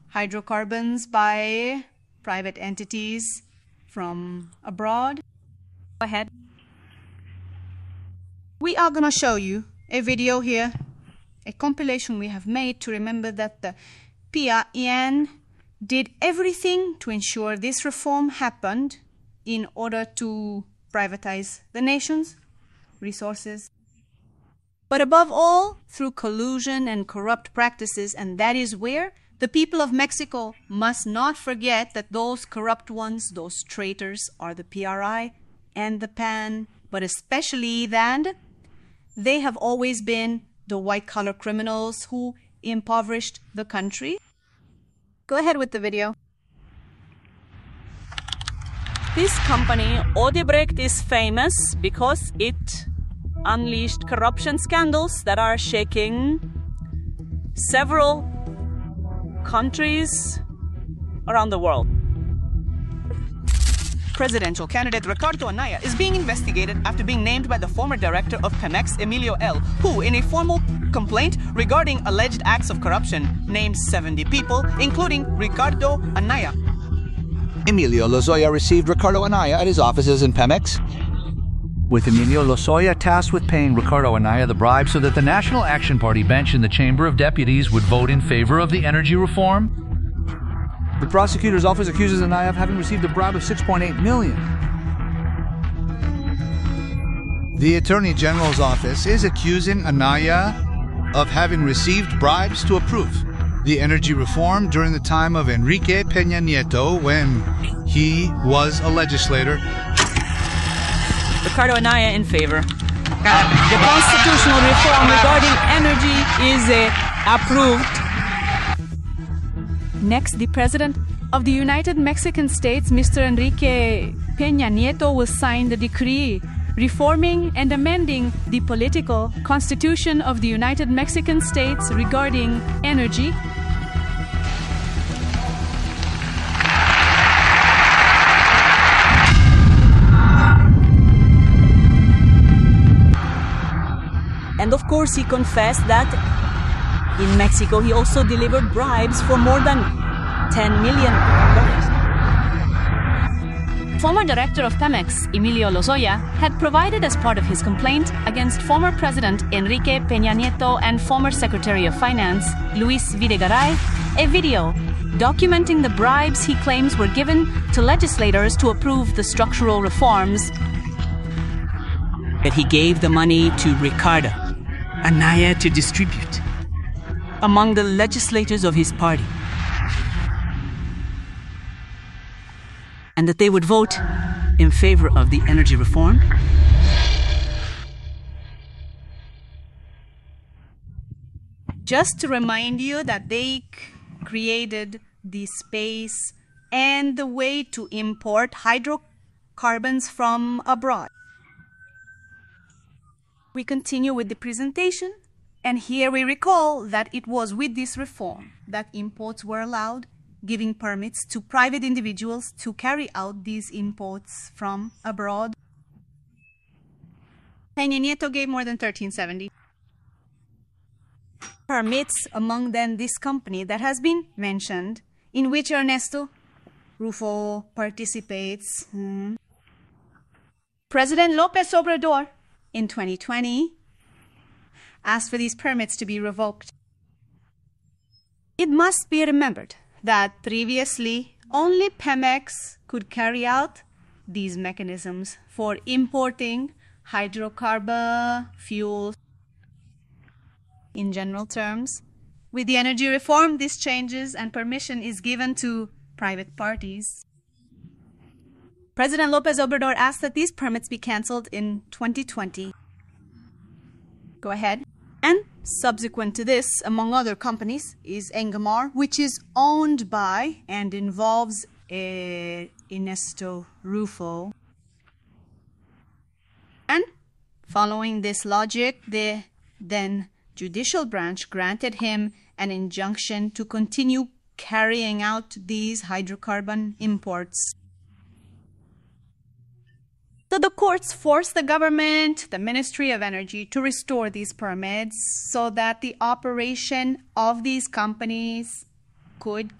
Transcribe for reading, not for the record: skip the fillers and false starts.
hydrocarbons by private entities from abroad. Go ahead. We are going to show you a video here, a compilation we have made to remember that the PRN did everything to ensure this reform happened in order to privatize the nation's resources. But above all, through collusion and corrupt practices, and that is where the people of Mexico must not forget that those corrupt ones, those traitors, are the PRI and the PAN, but especially that they have always been the white-collar criminals who impoverished the country. Go ahead with the video. This company, Odebrecht, is famous because it unleashed corruption scandals that are shaking several countries around the world. Presidential candidate Ricardo Anaya is being investigated after being named by the former director of Pemex, Emilio L., who, in a formal complaint regarding alleged acts of corruption, named 70 people, including Ricardo Anaya. Emilio Lozoya received Ricardo Anaya at his offices in Pemex, with Emilio Lozoya tasked with paying Ricardo Anaya the bribe so that the National Action Party bench in the Chamber of Deputies would vote in favor of the energy reform. The prosecutor's office accuses Anaya of having received a bribe of $6.8 million. The Attorney General's office is accusing Anaya of having received bribes to approve the energy reform during the time of Enrique Peña Nieto when he was a legislator. Ricardo Anaya in favor. The constitutional reform regarding energy is approved. Next, the President of the United Mexican States, Mr. Enrique Peña Nieto, will sign the decree reforming and amending the political constitution of the United Mexican States regarding energy. And of course, he confessed that in Mexico he also delivered bribes for more than $10 million. Former director of Pemex, Emilio Lozoya, had provided as part of his complaint against former President Enrique Peña Nieto and former Secretary of Finance, Luis Videgaray, a video documenting the bribes he claims were given to legislators to approve the structural reforms. That he gave the money to Ricardo Anaya to distribute among the legislators of his party, and that they would vote in favor of the energy reform. Just to remind you that they created the space and the way to import hydrocarbons from abroad. We continue with the presentation, and here we recall that it was with this reform that imports were allowed, giving permits to private individuals to carry out these imports from abroad. Peña Nieto gave more than 1370 permits, among them this company that has been mentioned, in which Ernesto Rufo participates. President López Obrador, in 2020, asked for these permits to be revoked. It must be remembered that previously only Pemex could carry out these mechanisms for importing hydrocarbon fuels. In general terms, with the energy reform, this changes and permission is given to private parties. President López Obrador asked that these permits be canceled in 2020. Go ahead. And subsequent to this, among other companies, is Engamar, which is owned by and involves Ernesto Rufo. And following this logic, the then judicial branch granted him an injunction to continue carrying out these hydrocarbon imports. So the courts forced the government, the Ministry of Energy, to restore these permits so that the operation of these companies could